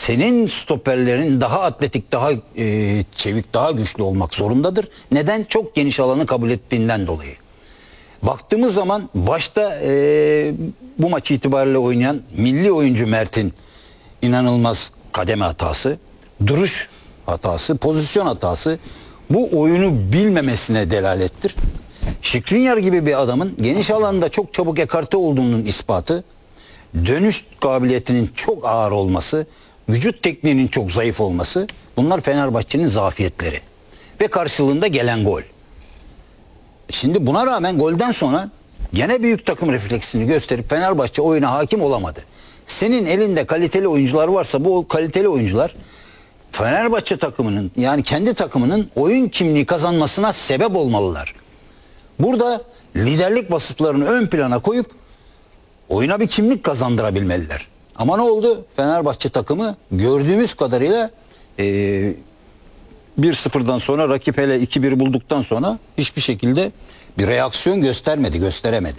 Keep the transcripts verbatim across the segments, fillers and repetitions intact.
senin stoperlerin daha atletik, daha e, çevik, daha güçlü olmak zorundadır. Neden? Çok geniş alanı kabul ettiğinden dolayı. Baktığımız zaman başta e, bu maç itibariyle oynayan milli oyuncu Mert'in inanılmaz kademe hatası, duruş hatası, pozisyon hatası bu oyunu bilmemesine delalettir. Skriniar gibi bir adamın geniş alanda çok çabuk ekarte olduğunun ispatı, dönüş kabiliyetinin çok ağır olması, vücut tekniğinin çok zayıf olması, bunlar Fenerbahçe'nin zafiyetleri. Ve karşılığında gelen gol. Şimdi buna rağmen golden sonra gene büyük takım refleksini gösterip Fenerbahçe oyuna hakim olamadı. Senin elinde kaliteli oyuncular varsa bu kaliteli oyuncular Fenerbahçe takımının, yani kendi takımının oyun kimliği kazanmasına sebep olmalılar. Burada liderlik vasıflarını ön plana koyup oyuna bir kimlik kazandırabilmeliler. Ama ne oldu? Fenerbahçe takımı gördüğümüz kadarıyla e, bir sıfırdan sonra, rakip hele iki bir bulduktan sonra hiçbir şekilde bir reaksiyon göstermedi, gösteremedi.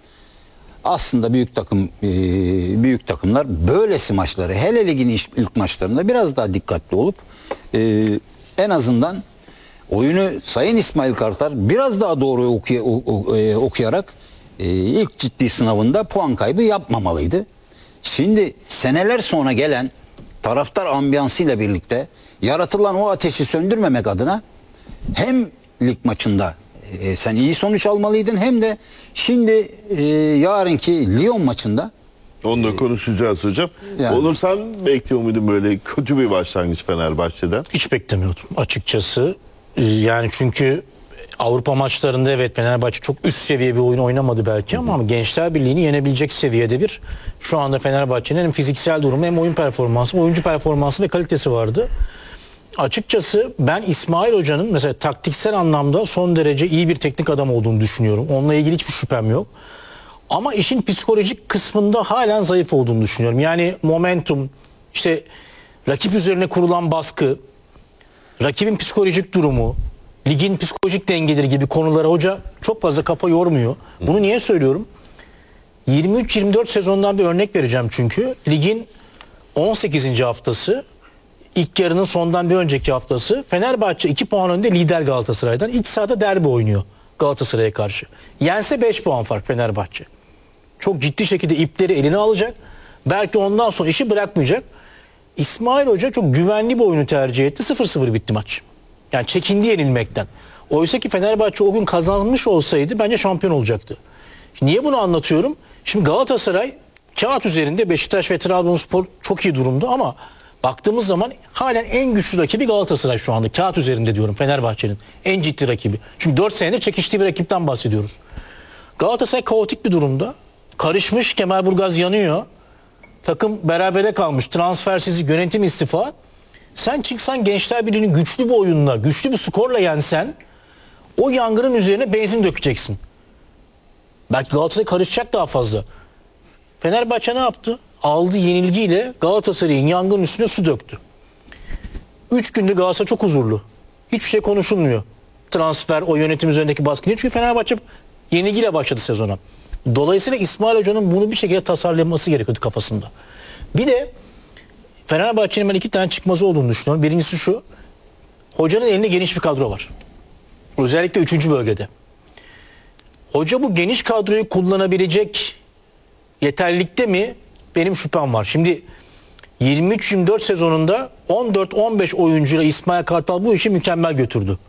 Aslında büyük takım e, büyük takımlar böylesi maçları, hele ligin ilk maçlarında biraz daha dikkatli olup e, en azından oyunu Sayın İsmail Kartal biraz daha doğru okuy okuyarak e, ilk ciddi sınavında puan kaybı yapmamalıydı. Şimdi seneler sonra gelen taraftar ambiyansıyla birlikte yaratılan o ateşi söndürmemek adına hem lig maçında e, sen iyi sonuç almalıydın, hem de şimdi e, yarınki Lyon maçında. Onu da konuşacağız hocam. Yani. Onur, sen bekliyor muydun böyle kötü bir başlangıç Fenerbahçe'den? Hiç beklemiyordum açıkçası. Yani çünkü Avrupa maçlarında evet Fenerbahçe çok üst seviye bir oyun oynamadı belki ama, ama Gençler Birliği'ni yenebilecek seviyede bir şu anda Fenerbahçe'nin hem fiziksel durumu hem oyun performansı, oyuncu performansı ve kalitesi vardı. Açıkçası ben İsmail Hoca'nın mesela taktiksel anlamda son derece iyi bir teknik adam olduğunu düşünüyorum. Onunla ilgili hiçbir şüphem yok. Ama işin psikolojik kısmında halen zayıf olduğunu düşünüyorum. Yani momentum, işte rakip üzerine kurulan baskı, rakibin psikolojik durumu, ligin psikolojik dengeleri gibi konulara hoca çok fazla kafa yormuyor. Bunu niye söylüyorum? yirmi üç yirmi dört sezondan bir örnek vereceğim çünkü. Ligin on sekizinci haftası, ilk yarının sondan bir önceki haftası, Fenerbahçe iki puan önde lider Galatasaray'dan. İç sahada derbi oynuyor Galatasaray'a karşı. Yense beş puan fark Fenerbahçe. Çok ciddi şekilde ipleri eline alacak. Belki ondan sonra işi bırakmayacak. İsmail Hoca çok güvenli bir oyunu tercih etti. sıfır sıfır bitti maç. Yani çekindi yenilmekten. Oysa ki Fenerbahçe o gün kazanmış olsaydı bence şampiyon olacaktı. Niye bunu anlatıyorum? Şimdi Galatasaray kağıt üzerinde Beşiktaş ve Trabzonspor çok iyi durumda ama baktığımız zaman halen en güçlü rakibi Galatasaray şu anda. Kağıt üzerinde diyorum, Fenerbahçe'nin en ciddi rakibi. Çünkü dört senedir çekiştiği bir rakipten bahsediyoruz. Galatasaray kaotik bir durumda. Karışmış, Kemalburgaz yanıyor. Takım berabere kalmış. Transfersizlik, yönetim istifa. Sen çıksan Gençler Birliği'nin güçlü bir oyunla, güçlü bir skorla yensen o yangının üzerine benzin dökeceksin. Belki Galatasaray karışacak daha fazla. Fenerbahçe ne yaptı? Aldığı yenilgiyle Galatasaray'ın yangının üstüne su döktü. Üç gündür Galatasaray çok huzurlu. Hiçbir şey konuşulmuyor. Transfer, o yönetim üzerindeki baskı. Çünkü Fenerbahçe yenilgiyle başladı sezona. Dolayısıyla İsmail Hoca'nın bunu bir şekilde tasarlaması gerekiyordu kafasında. Bir de Fenerbahçe'nin ben iki tane çıkmazı olduğunu düşünüyorum. Birincisi şu: hocanın elinde geniş bir kadro var. Özellikle üçüncü bölgede. Hoca bu geniş kadroyu kullanabilecek yeterlilikte mi? Benim şüphem var. Şimdi yirmi üç yirmi dört sezonunda on dört on beş oyuncuyla İsmail Kartal bu işi mükemmel götürdü.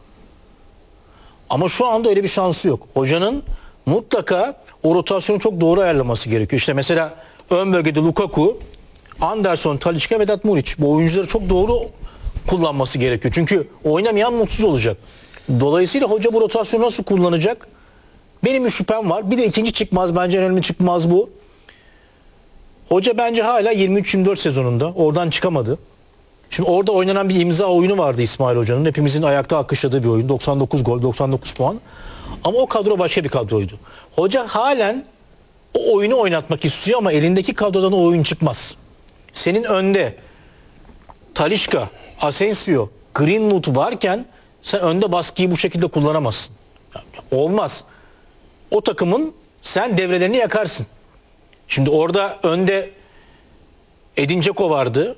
Ama şu anda öyle bir şansı yok. Hocanın mutlaka o rotasyonu çok doğru ayarlaması gerekiyor. İşte mesela ön bölgede Lukaku, Anderson, Talisca, Vedat Muriç. Bu oyuncuları çok doğru kullanması gerekiyor. Çünkü oynamayan mutsuz olacak. Dolayısıyla hoca bu rotasyonu nasıl kullanacak? Benim bir şüphem var. Bir de ikinci çıkmaz, bence en önemli çıkmaz bu. Hoca bence hala yirmi üç yirmi dört sezonunda. Oradan çıkamadı. Şimdi orada oynanan bir imza oyunu vardı İsmail Hoca'nın. Hepimizin ayakta alkışladığı bir oyun. doksan dokuz gol, doksan dokuz puan. Ama o kadro başka bir kadroydu. Hoca halen o oyunu oynatmak istiyor ama elindeki kadrodan o oyun çıkmaz. Senin önde Talisca, Asensio, Greenwood varken sen önde baskıyı bu şekilde kullanamazsın. Olmaz. O takımın sen devrelerini yakarsın. Şimdi orada önde Edin Dzeko vardı.